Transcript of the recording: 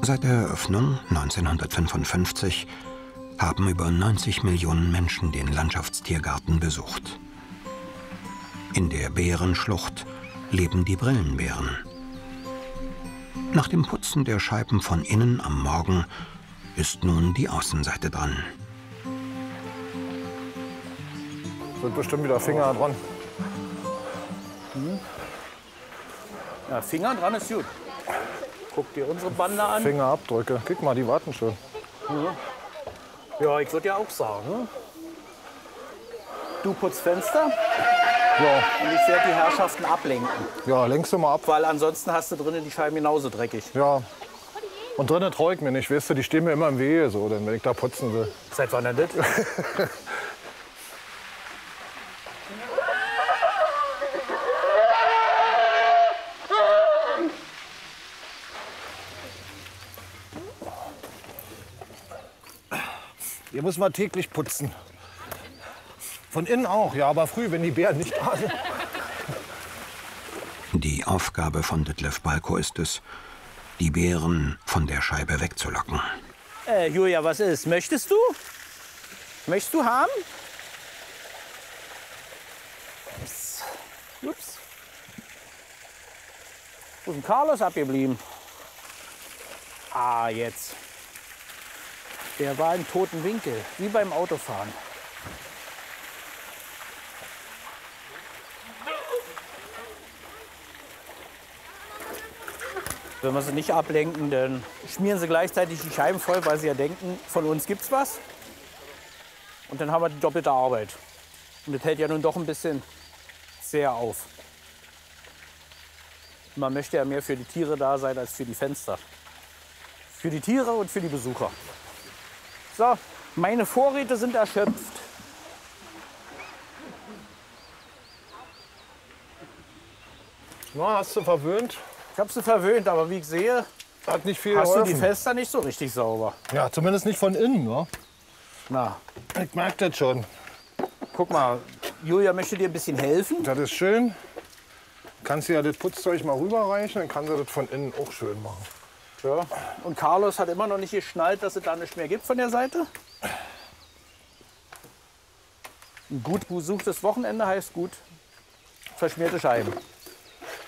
Seit der Eröffnung 1955 haben über 90 Millionen Menschen den Landschaftstiergarten besucht. In der Bärenschlucht leben die Brillenbären. Nach dem Putzen der Scheiben von innen am Morgen ist nun die Außenseite dran. Sind bestimmt wieder Finger dran. Ja, Finger dran ist gut. Guck dir unsere Bande an. Fingerabdrücke. Guck mal, die warten schon. Ja, ich würde ja auch sagen. Du putzt Fenster Ja, und ich werde die Herrschaften ablenken. ja, lenkst du mal ab. Weil ansonsten hast du drinnen die Scheiben genauso dreckig. Ja. Und drinnen traue ich mir nicht, weißt du, die stehen mir immer im Wege, so, denn wenn ich da putzen will. Seit wann denn das? Hier muss man täglich putzen. Von innen auch, ja, aber früh, wenn die Bären nicht da sind. Die Aufgabe von Detlev Balko ist es, die Bären von der Scheibe wegzulocken. Julia, was ist? Möchtest du? Möchtest du haben? Ups. Ups. Wo ist denn Carlos abgeblieben? Ah, jetzt. Der war im toten Winkel, wie beim Autofahren. Wenn wir sie nicht ablenken, dann schmieren sie gleichzeitig die Scheiben voll, weil sie ja denken, von uns gibt's was. Und dann haben wir die doppelte Arbeit. Und das hält ja nun doch ein bisschen sehr auf. Man möchte ja mehr für die Tiere da sein als für die Fenster. Für die Tiere und für die Besucher. So, meine Vorräte sind erschöpft. Na, hast du verwöhnt? Ich habe sie verwöhnt, aber wie ich sehe, Hat nicht viel hast du die geholfen. Fenster nicht so richtig sauber. Ja, zumindest nicht von innen, ne? Na, Ich merke das schon. guck mal, Julia möchte dir ein bisschen helfen. Das ist schön. Kannst du ja das Putzzeug mal rüberreichen, dann kann sie das von innen auch schön machen. Ja. Und Carlos hat immer noch nicht geschnallt, dass es da nichts mehr gibt von der Seite. Ein gut besuchtes Wochenende heißt gut verschmierte Scheiben.